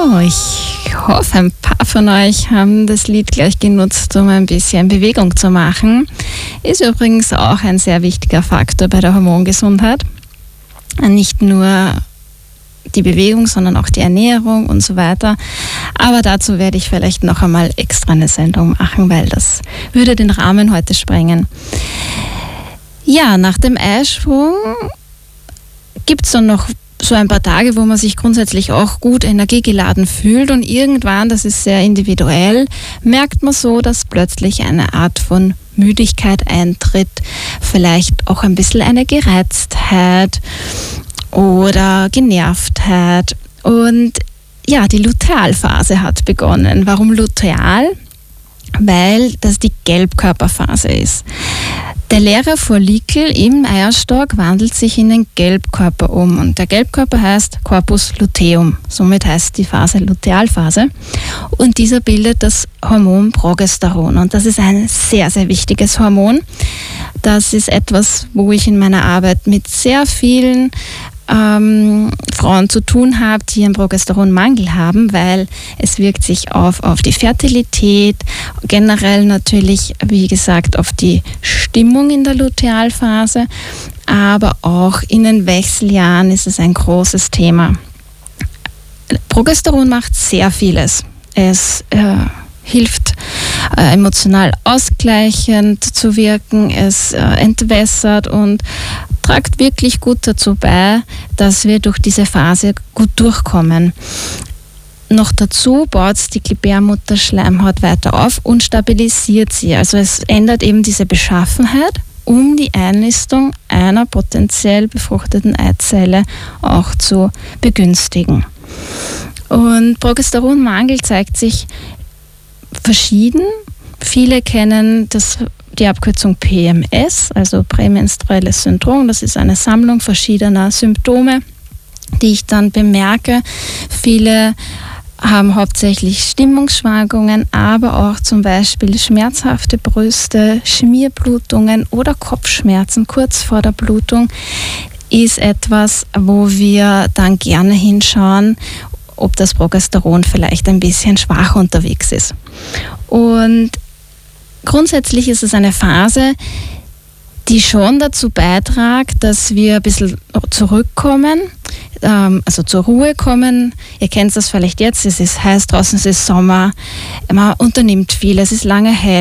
So, ich hoffe, ein paar von euch haben das Lied gleich genutzt, um ein bisschen Bewegung zu machen. Ist übrigens auch ein sehr wichtiger Faktor bei der Hormongesundheit. Nicht nur die Bewegung, sondern auch die Ernährung und so weiter. Aber dazu werde ich vielleicht noch einmal extra eine Sendung machen, weil das würde den Rahmen heute sprengen. Ja, nach dem Eisprung gibt es dann noch so ein paar Tage, wo man sich grundsätzlich auch gut energiegeladen fühlt und irgendwann, das ist sehr individuell, merkt man so, dass plötzlich eine Art von Müdigkeit eintritt, vielleicht auch ein bisschen eine Gereiztheit oder Genervtheit. Und ja, die Lutealphase hat begonnen. Warum Luteal? Weil das die Gelbkörperphase ist. Der leere Follikel im Eierstock wandelt sich in den Gelbkörper um und der Gelbkörper heißt Corpus luteum. Somit heißt die Phase Lutealphase und dieser bildet das Hormon Progesteron und das ist ein sehr, sehr wichtiges Hormon. Das ist etwas, wo ich in meiner Arbeit mit sehr vielen Frauen zu tun habe, die einen Progesteronmangel haben, weil es wirkt sich auf die Fertilität, generell natürlich, wie gesagt, auf die Stimmung in der Lutealphase, aber auch in den Wechseljahren ist es ein großes Thema. Progesteron macht sehr vieles. Es hilft emotional ausgleichend zu wirken, es entwässert und tragt wirklich gut dazu bei, dass wir durch diese Phase gut durchkommen. Noch dazu baut es die Gebärmutterschleimhaut weiter auf und stabilisiert sie. Also es ändert eben diese Beschaffenheit, um die Einnistung einer potenziell befruchteten Eizelle auch zu begünstigen. Und Progesteronmangel zeigt sich verschieden. Viele kennen die Abkürzung PMS, also prämenstruelles Syndrom. Das ist eine Sammlung verschiedener Symptome, die ich dann bemerke. Viele haben hauptsächlich Stimmungsschwankungen, aber auch zum Beispiel schmerzhafte Brüste, Schmierblutungen oder Kopfschmerzen kurz vor der Blutung ist etwas, wo wir dann gerne hinschauen, ob das Progesteron vielleicht ein bisschen schwach unterwegs ist. Und grundsätzlich ist es eine Phase, die schon dazu beiträgt, dass wir ein bisschen zurückkommen, also zur Ruhe kommen. Ihr kennt das vielleicht jetzt, es ist heiß draußen, es ist Sommer, man unternimmt viel, es ist lange hell.